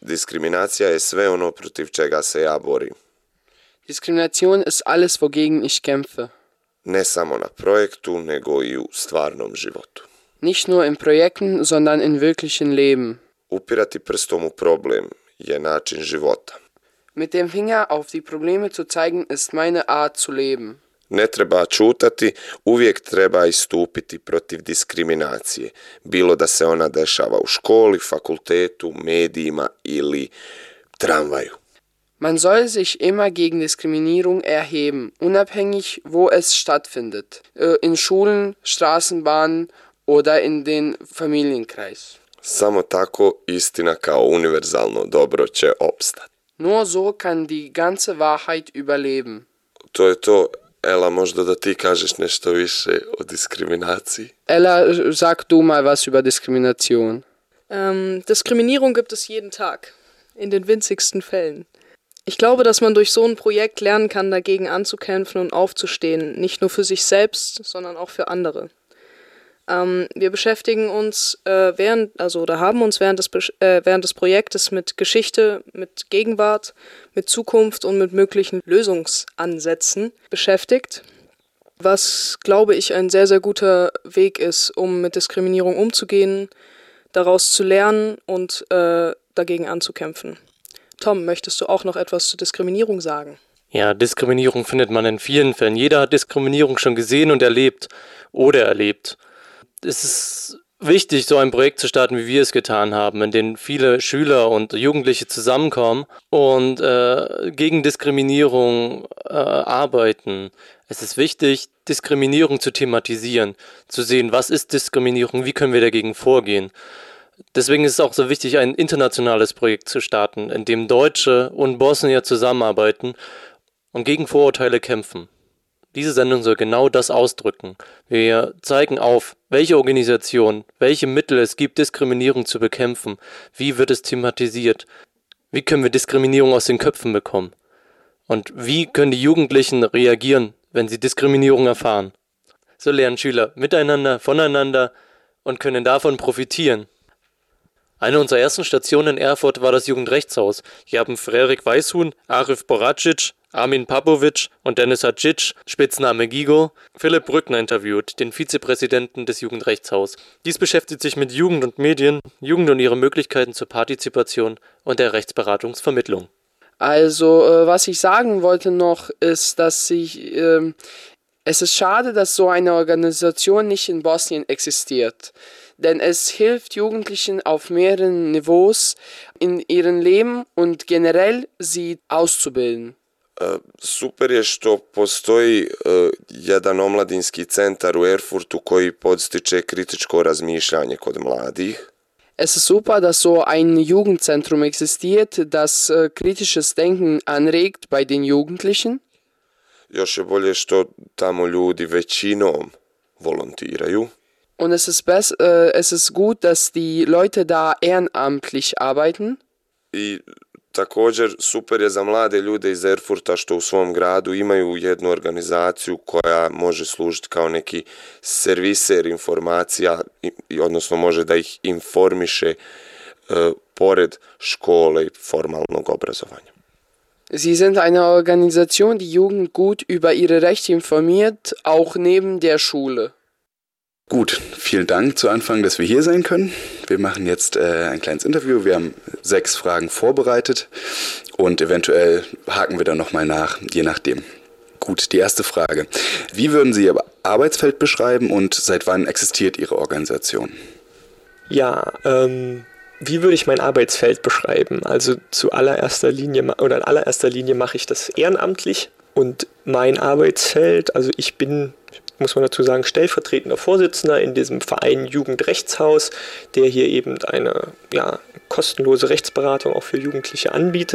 Diskriminacija je sve ono protiv čega se ja borim. Diskrimination ist alles, wogegen ich kämpfe. Ne samo na projektu, nego i u stvarnom životu. Nicht nur in Projekten, sondern in wirklichen Leben. Upirati prstom u problem je način života. Mit dem Finger auf die Probleme zu zeigen, ist meine Art zu leben. Ne treba čutati, uvijek treba istupiti protiv diskriminacije, bilo da se ona dešava u školi, fakultetu, medijima ili tramvaju. Man soll sich immer gegen Diskriminierung erheben, unabhängig, wo es stattfindet. In Schulen, Straßenbahnen oder in den Familienkreis. Samo tako istina kao univerzalno dobro će opstati. Nur so kann die ganze Wahrheit überleben. To je to. Ela, možda da ti kažeš nešto više o diskriminaciji? Ella, sag du mal was über Diskrimination. Diskriminierung gibt es jeden Tag, in den winzigsten Fällen. Ich glaube, dass man durch so ein Projekt lernen kann, dagegen anzukämpfen und aufzustehen, nicht nur für sich selbst, sondern auch für andere. Wir beschäftigen uns haben uns während des Projektes mit Geschichte, mit Gegenwart, mit Zukunft und mit möglichen Lösungsansätzen beschäftigt, was, glaube ich, ein sehr, sehr guter Weg ist, um mit Diskriminierung umzugehen, daraus zu lernen und dagegen anzukämpfen. Tom, möchtest du auch noch etwas zur Diskriminierung sagen? Ja, Diskriminierung findet man in vielen Fällen. Jeder hat Diskriminierung schon gesehen und erlebt oder erlebt. Es ist wichtig, so ein Projekt zu starten, wie wir es getan haben, in dem viele Schüler und Jugendliche zusammenkommen und gegen Diskriminierung arbeiten. Es ist wichtig, Diskriminierung zu thematisieren, zu sehen, was ist Diskriminierung, wie können wir dagegen vorgehen. Deswegen ist es auch so wichtig, ein internationales Projekt zu starten, in dem Deutsche und Bosnier zusammenarbeiten und gegen Vorurteile kämpfen. Diese Sendung soll genau das ausdrücken. Wir zeigen auf, welche Organisation, welche Mittel es gibt, Diskriminierung zu bekämpfen. Wie wird es thematisiert? Wie können wir Diskriminierung aus den Köpfen bekommen? Und wie können die Jugendlichen reagieren, wenn sie Diskriminierung erfahren? So lernen Schüler miteinander, voneinander und können davon profitieren. Eine unserer ersten Stationen in Erfurt war das Jugendrechtshaus. Hier haben Frerik Weishuhn, Arif Boracic, Armin Papovic und Dennis Hadžić, Spitzname Gigo, Philipp Brückner interviewt, den Vizepräsidenten des Jugendrechtshaus. Dies beschäftigt sich mit Jugend und Medien, Jugend und ihre Möglichkeiten zur Partizipation und der Rechtsberatungsvermittlung. Also, was ich sagen wollte noch, ist, dass es ist schade, dass so eine Organisation nicht in Bosnien existiert. Denn es hilft Jugendlichen auf mehreren Niveaus in ihrem Leben und generell sie auszubilden. Super je što postoji jedan omladinski centar u Erfurtu koji podstiče kritičko razmišljanje kod mladih. Es ist super, dass so ein Jugendzentrum existiert, das kritisches Denken anregt bei den Jugendlichen. Još je bolje što tamo ljudi većinom volontiraju. Und es ist gut, dass die Leute da ehrenamtlich arbeiten. I također super je za mlade ljude iz Erfurta što u svom gradu imaju jednu organizaciju koja može služiti kao neki serviser informacija, odnosno može da ih informiše pored škole i formalnog obrazovanja. Sie sind eine Organisation, die Jugend gut über ihre Rechte informiert, auch neben der Schule. Gut, vielen Dank zu Anfang, dass wir hier sein können. Wir machen jetzt ein kleines Interview. Wir haben 6 Fragen vorbereitet und eventuell haken wir dann nochmal nach, je nachdem. Gut, die erste Frage. Wie würden Sie Ihr Arbeitsfeld beschreiben und seit wann existiert Ihre Organisation? Ja, wie würde ich mein Arbeitsfeld beschreiben? Also in allererster Linie mache ich das ehrenamtlich und mein Arbeitsfeld, also ich bin, muss man dazu sagen, stellvertretender Vorsitzender in diesem Verein Jugendrechtshaus, der hier eben eine kostenlose Rechtsberatung auch für Jugendliche anbietet.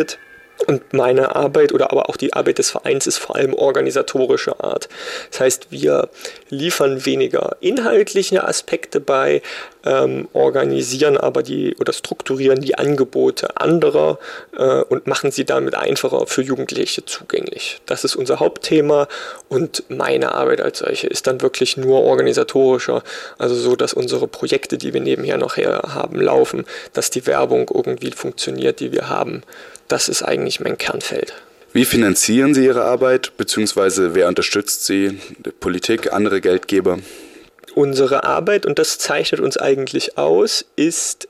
Und meine Arbeit oder aber auch die Arbeit des Vereins ist vor allem organisatorischer Art. Das heißt, wir liefern weniger inhaltliche Aspekte bei, organisieren aber oder strukturieren die Angebote anderer und machen sie damit einfacher für Jugendliche zugänglich. Das ist unser Hauptthema und meine Arbeit als solche ist dann wirklich nur organisatorischer, also so, dass unsere Projekte, die wir nebenher noch haben, laufen, dass die Werbung irgendwie funktioniert, die wir haben. Das ist eigentlich mein Kernfeld. Wie finanzieren Sie Ihre Arbeit, beziehungsweise wer unterstützt Sie? Die Politik, andere Geldgeber? Unsere Arbeit, und das zeichnet uns eigentlich aus, ist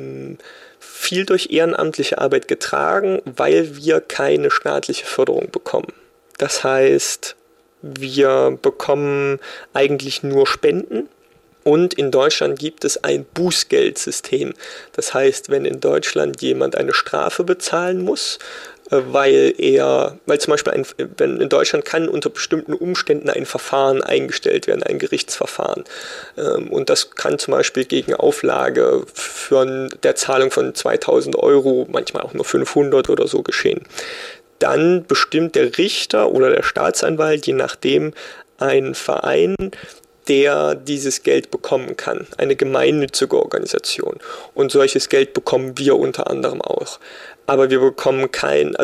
viel durch ehrenamtliche Arbeit getragen, weil wir keine staatliche Förderung bekommen. Das heißt, wir bekommen eigentlich nur Spenden. Und in Deutschland gibt es ein Bußgeldsystem. Das heißt, wenn in Deutschland jemand eine Strafe bezahlen muss, weil zum Beispiel wenn in Deutschland kann unter bestimmten Umständen ein Verfahren eingestellt werden, ein Gerichtsverfahren. Und das kann zum Beispiel gegen Auflage der Zahlung von 2.000 €, manchmal auch nur 500 oder so geschehen. Dann bestimmt der Richter oder der Staatsanwalt, je nachdem, einen Verein, der dieses Geld bekommen kann, eine gemeinnützige Organisation. Und solches Geld bekommen wir unter anderem auch. Aber wir bekommen keine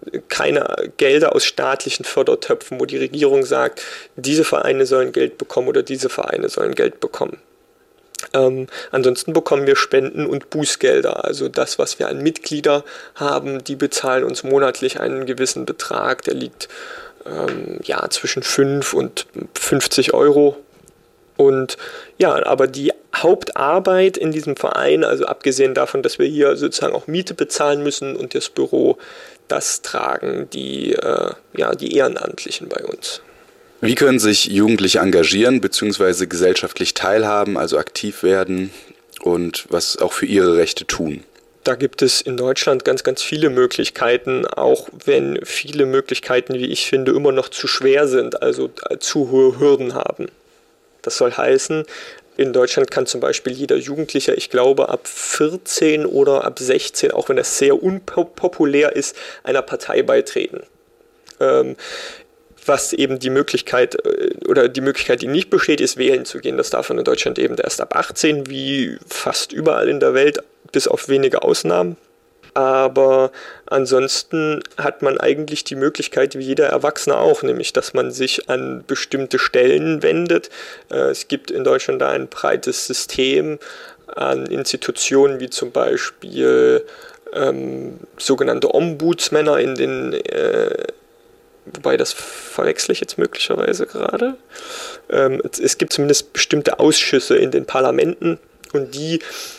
Gelder aus staatlichen Fördertöpfen, wo die Regierung sagt, diese Vereine sollen Geld bekommen oder diese Vereine sollen Geld bekommen. Ansonsten bekommen wir Spenden und Bußgelder, also das, was wir an Mitglieder haben, die bezahlen uns monatlich einen gewissen Betrag, der liegt zwischen 5 und 50 €. Und ja, aber die Hauptarbeit in diesem Verein, also abgesehen davon, dass wir hier sozusagen auch Miete bezahlen müssen und das Büro, das tragen die Ehrenamtlichen bei uns. Wie können sich Jugendliche engagieren bzw. gesellschaftlich teilhaben, also aktiv werden und was auch für ihre Rechte tun? Da gibt es in Deutschland ganz, ganz viele Möglichkeiten, auch wenn viele Möglichkeiten, wie ich finde, immer noch zu schwer sind, also zu hohe Hürden haben. Das soll heißen, in Deutschland kann zum Beispiel jeder Jugendliche, ich glaube ab 14 oder ab 16, auch wenn das sehr unpopulär ist, einer Partei beitreten. Was eben die Möglichkeit, die nicht besteht, ist wählen zu gehen. Das darf man in Deutschland eben erst ab 18, wie fast überall in der Welt, bis auf wenige Ausnahmen. Aber ansonsten hat man eigentlich die Möglichkeit, wie jeder Erwachsene auch, nämlich, dass man sich an bestimmte Stellen wendet. Es gibt in Deutschland da ein breites System an Institutionen, wie zum Beispiel sogenannte Ombudsmänner wobei das verwechsle ich jetzt möglicherweise gerade. Es gibt zumindest bestimmte Ausschüsse in den Parlamenten und die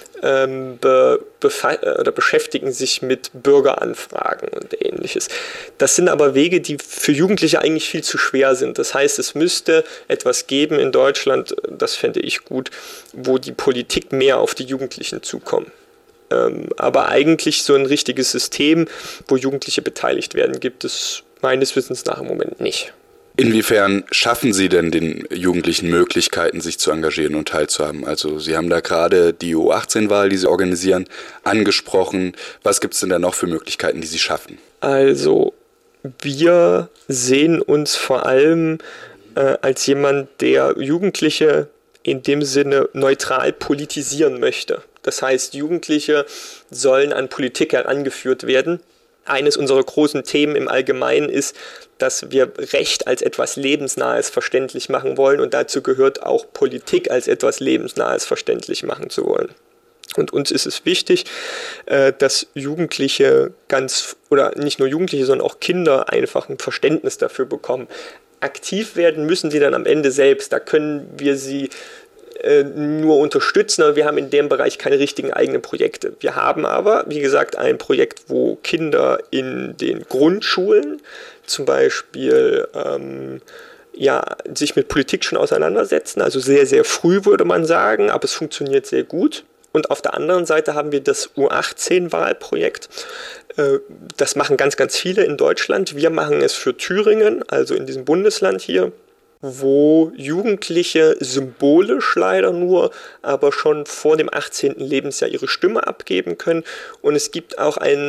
beschäftigen sich mit Bürgeranfragen und Ähnliches. Das sind aber Wege, die für Jugendliche eigentlich viel zu schwer sind. Das heißt, es müsste etwas geben in Deutschland, das fände ich gut, wo die Politik mehr auf die Jugendlichen zukommt. Aber eigentlich so ein richtiges System, wo Jugendliche beteiligt werden, gibt es meines Wissens nach im Moment nicht. Inwiefern schaffen Sie denn den Jugendlichen Möglichkeiten, sich zu engagieren und teilzuhaben? Also Sie haben da gerade die U18-Wahl, die Sie organisieren, angesprochen. Was gibt es denn da noch für Möglichkeiten, die Sie schaffen? Also wir sehen uns vor allem als jemand, der Jugendliche in dem Sinne neutral politisieren möchte. Das heißt, Jugendliche sollen an Politik herangeführt werden. Eines unserer großen Themen im Allgemeinen ist, dass wir Recht als etwas Lebensnahes verständlich machen wollen und dazu gehört auch Politik als etwas Lebensnahes verständlich machen zu wollen. Und uns ist es wichtig, dass Jugendliche nicht nur Jugendliche, sondern auch Kinder einfach ein Verständnis dafür bekommen. Aktiv werden müssen sie dann am Ende selbst, da können wir sie nur unterstützen, aber wir haben in dem Bereich keine richtigen eigenen Projekte. Wir haben aber, wie gesagt, ein Projekt, wo Kinder in den Grundschulen zum Beispiel sich mit Politik schon auseinandersetzen, also sehr, sehr früh würde man sagen, aber es funktioniert sehr gut. Und auf der anderen Seite haben wir das U18-Wahlprojekt. Das machen ganz, ganz viele in Deutschland. Wir machen es für Thüringen, also in diesem Bundesland hier, wo Jugendliche symbolisch leider nur, aber schon vor dem 18. Lebensjahr ihre Stimme abgeben können. Und es gibt auch ein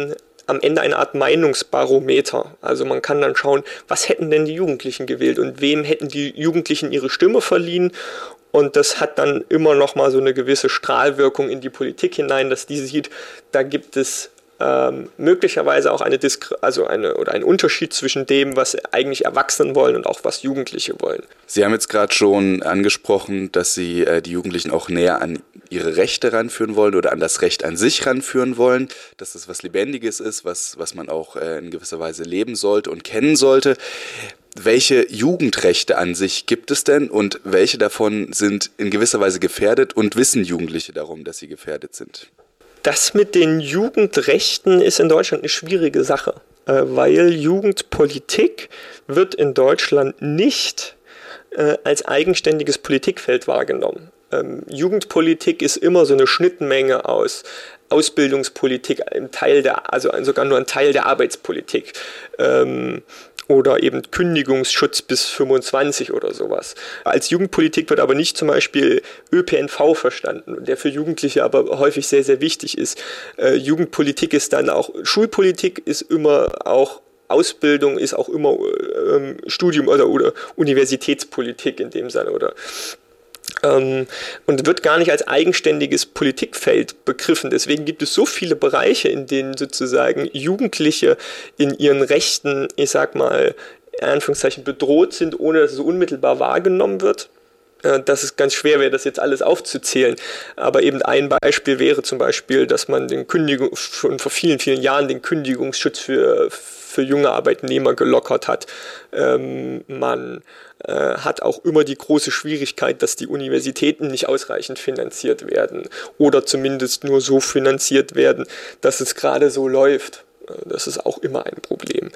am Ende eine Art Meinungsbarometer. Also man kann dann schauen, was hätten denn die Jugendlichen gewählt und wem hätten die Jugendlichen ihre Stimme verliehen. Und das hat dann immer noch mal so eine gewisse Strahlwirkung in die Politik hinein, dass die sieht, da gibt es möglicherweise auch einen Unterschied zwischen dem, was eigentlich Erwachsene wollen und auch was Jugendliche wollen. Sie haben jetzt gerade schon angesprochen, dass Sie die Jugendlichen auch näher an ihre Rechte ranführen wollen oder an das Recht an sich ranführen wollen, dass das was Lebendiges ist, was man auch in gewisser Weise leben sollte und kennen sollte. Welche Jugendrechte an sich gibt es denn und welche davon sind in gewisser Weise gefährdet und wissen Jugendliche darum, dass sie gefährdet sind? Das mit den Jugendrechten ist in Deutschland eine schwierige Sache, weil Jugendpolitik wird in Deutschland nicht als eigenständiges Politikfeld wahrgenommen. Jugendpolitik ist immer so eine Schnittmenge aus Ausbildungspolitik, sogar nur ein Teil der Arbeitspolitik. Oder eben Kündigungsschutz bis 25 oder sowas. Als Jugendpolitik wird aber nicht zum Beispiel ÖPNV verstanden, der für Jugendliche aber häufig sehr, sehr wichtig ist. Jugendpolitik ist dann auch, Schulpolitik ist immer auch, Ausbildung ist auch immer Studium oder Universitätspolitik in dem Sinne und wird gar nicht als eigenständiges Politikfeld begriffen. Deswegen gibt es so viele Bereiche, in denen sozusagen Jugendliche in ihren Rechten, ich sag mal, in Anführungszeichen bedroht sind, ohne dass es unmittelbar wahrgenommen wird, dass es ganz schwer wäre, das jetzt alles aufzuzählen. Aber eben ein Beispiel wäre zum Beispiel, dass man schon vor vielen, vielen Jahren den Kündigungsschutz für junge Arbeitnehmer gelockert hat. Man hat auch immer die große Schwierigkeit, dass die Universitäten nicht ausreichend finanziert werden oder zumindest nur so finanziert werden, dass es gerade so läuft. Das ist auch immer ein Problem.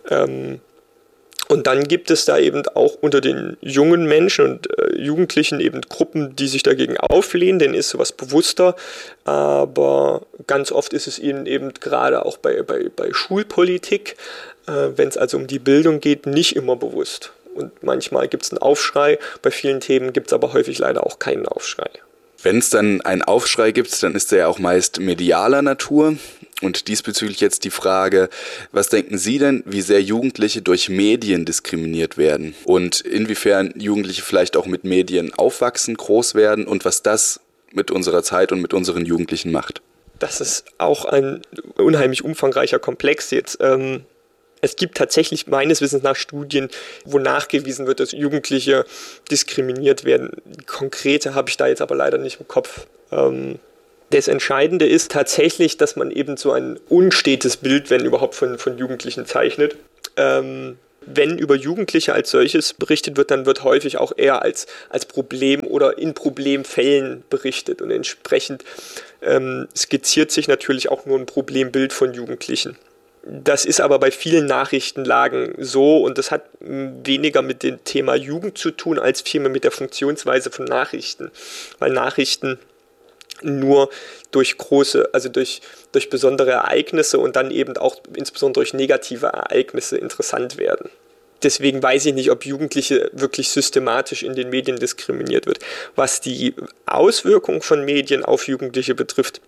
Und dann gibt es da eben auch unter den jungen Menschen und Jugendlichen eben Gruppen, die sich dagegen auflehnen, denen ist sowas bewusster, aber ganz oft ist es ihnen eben gerade auch bei Schulpolitik, wenn es also um die Bildung geht, nicht immer bewusst. Und manchmal gibt es einen Aufschrei, bei vielen Themen gibt es aber häufig leider auch keinen Aufschrei. Wenn es dann einen Aufschrei gibt, dann ist der ja auch meist medialer Natur. Und diesbezüglich jetzt die Frage, was denken Sie denn, wie sehr Jugendliche durch Medien diskriminiert werden? Und inwiefern Jugendliche vielleicht auch mit Medien aufwachsen, groß werden und was das mit unserer Zeit und mit unseren Jugendlichen macht? Das ist auch ein unheimlich umfangreicher Komplex jetzt. Es gibt tatsächlich meines Wissens nach Studien, wo nachgewiesen wird, dass Jugendliche diskriminiert werden. Die konkrete habe ich da jetzt aber leider nicht im Kopf. Das Entscheidende ist tatsächlich, dass man eben so ein unstetes Bild, wenn überhaupt, von Jugendlichen zeichnet. Wenn über Jugendliche als solches berichtet wird, dann wird häufig auch eher als Problem oder in Problemfällen berichtet. Und entsprechend skizziert sich natürlich auch nur ein Problembild von Jugendlichen. Das ist aber bei vielen Nachrichtenlagen so und das hat weniger mit dem Thema Jugend zu tun, als vielmehr mit der Funktionsweise von Nachrichten. Weil Nachrichten nur durch durch besondere Ereignisse und dann eben auch insbesondere durch negative Ereignisse interessant werden. Deswegen weiß ich nicht, ob Jugendliche wirklich systematisch in den Medien diskriminiert wird. Was die Auswirkungen von Medien auf Jugendliche betrifft,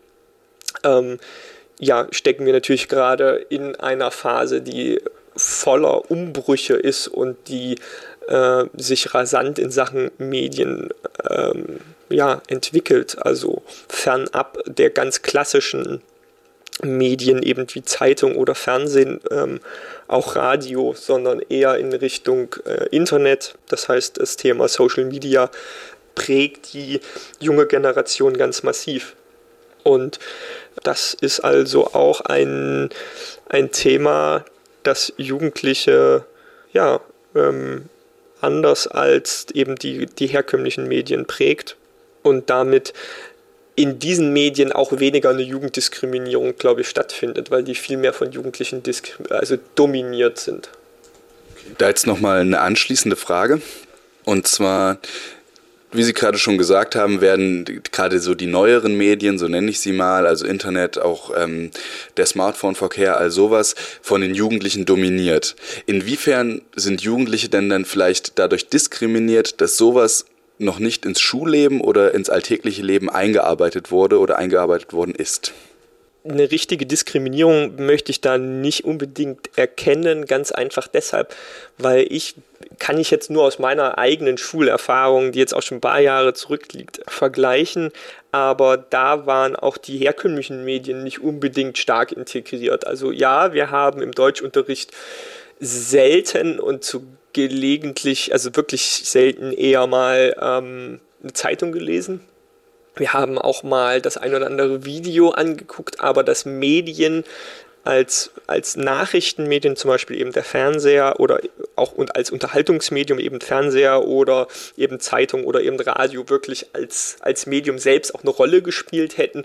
stecken wir natürlich gerade in einer Phase, die voller Umbrüche ist und die sich rasant in Sachen Medien entwickelt. Also fernab der ganz klassischen Medien, eben wie Zeitung oder Fernsehen, auch Radio, sondern eher in Richtung Internet. Das heißt, das Thema Social Media prägt die junge Generation ganz massiv. Und das ist also auch ein Thema, das Jugendliche anders als eben die herkömmlichen Medien prägt und damit in diesen Medien auch weniger eine Jugenddiskriminierung, glaube ich, stattfindet, weil die viel mehr von Jugendlichen dominiert sind. Da jetzt nochmal eine anschließende Frage. Und zwar, wie Sie gerade schon gesagt haben, werden gerade so die neueren Medien, so nenne ich sie mal, also Internet, auch der Smartphone-Verkehr, all sowas, von den Jugendlichen dominiert. Inwiefern sind Jugendliche denn dann vielleicht dadurch diskriminiert, dass sowas noch nicht ins Schulleben oder ins alltägliche Leben eingearbeitet wurde oder eingearbeitet worden ist? eine richtige Diskriminierung möchte ich da nicht unbedingt erkennen, ganz einfach deshalb, weil kann ich jetzt nur aus meiner eigenen Schulerfahrung, die jetzt auch schon ein paar Jahre zurückliegt, vergleichen, aber da waren auch die herkömmlichen Medien nicht unbedingt stark integriert. Also ja, wir haben im Deutschunterricht selten und gelegentlich, also wirklich selten eher mal eine Zeitung gelesen. Wir haben auch mal das ein oder andere Video angeguckt, aber dass Medien als Nachrichtenmedien, zum Beispiel eben der Fernseher oder auch und als Unterhaltungsmedium eben Fernseher oder eben Zeitung oder eben Radio wirklich als Medium selbst auch eine Rolle gespielt hätten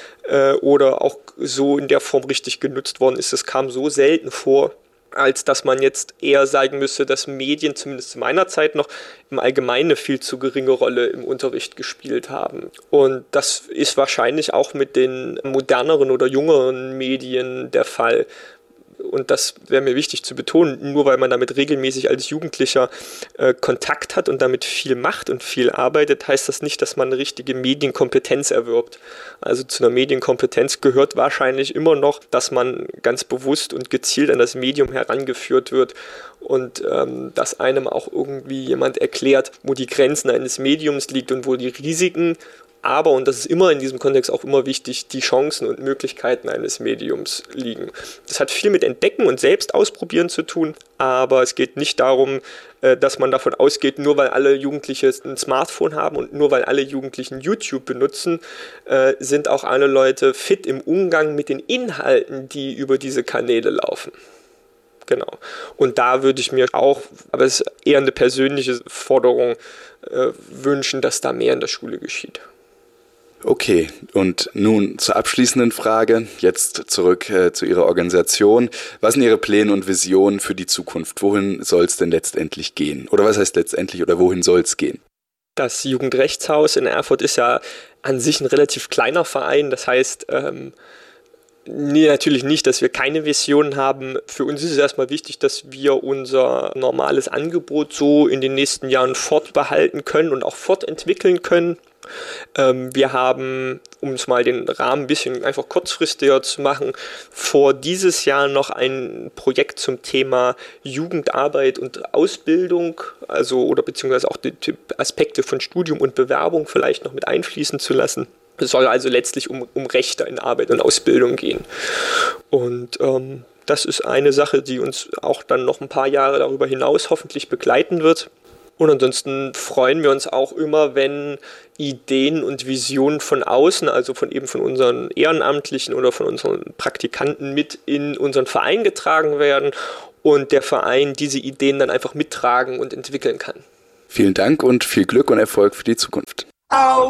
oder auch so in der Form richtig genutzt worden ist, das kam so selten vor, als dass man jetzt eher sagen müsste, dass Medien, zumindest zu meiner Zeit noch, im Allgemeinen eine viel zu geringe Rolle im Unterricht gespielt haben. Und das ist wahrscheinlich auch mit den moderneren oder jüngeren Medien der Fall. Und das wäre mir wichtig zu betonen, nur weil man damit regelmäßig als Jugendlicher Kontakt hat und damit viel macht und viel arbeitet, heißt das nicht, dass man eine richtige Medienkompetenz erwirbt. Also zu einer Medienkompetenz gehört wahrscheinlich immer noch, dass man ganz bewusst und gezielt an das Medium herangeführt wird und dass einem auch irgendwie jemand erklärt, wo die Grenzen eines Mediums liegt und wo die Risiken, aber, und das ist immer in diesem Kontext auch immer wichtig, die Chancen und Möglichkeiten eines Mediums liegen. Das hat viel mit Entdecken und selbst ausprobieren zu tun, aber es geht nicht darum, dass man davon ausgeht, nur weil alle Jugendliche ein Smartphone haben und nur weil alle Jugendlichen YouTube benutzen, sind auch alle Leute fit im Umgang mit den Inhalten, die über diese Kanäle laufen. Genau. Und da würde ich mir auch, aber es ist eher eine persönliche Forderung, wünschen, dass da mehr in der Schule geschieht. Okay, und nun zur abschließenden Frage, jetzt zurück zu Ihrer Organisation. Was sind Ihre Pläne und Visionen für die Zukunft? Wohin soll es denn letztendlich gehen? Oder was heißt letztendlich oder wohin soll es gehen? Das Jugendrechtshaus in Erfurt ist ja an sich ein relativ kleiner Verein, das heißt, nee, natürlich nicht, dass wir keine Visionen haben. Für uns ist es erstmal wichtig, dass wir unser normales Angebot so in den nächsten Jahren fortbehalten können und auch fortentwickeln können. Wir haben, um es mal den Rahmen ein bisschen einfach kurzfristiger zu machen, vor dieses Jahr noch ein Projekt zum Thema Jugendarbeit und Ausbildung, also oder beziehungsweise auch die Aspekte von Studium und Bewerbung vielleicht noch mit einfließen zu lassen. Es soll also letztlich um Rechte in Arbeit und Ausbildung gehen. Und das ist eine Sache, die uns auch dann noch ein paar Jahre darüber hinaus hoffentlich begleiten wird. Und ansonsten freuen wir uns auch immer, wenn Ideen und Visionen von außen, also von unseren Ehrenamtlichen oder von unseren Praktikanten mit in unseren Verein getragen werden und der Verein diese Ideen dann einfach mittragen und entwickeln kann. Vielen Dank und viel Glück und Erfolg für die Zukunft.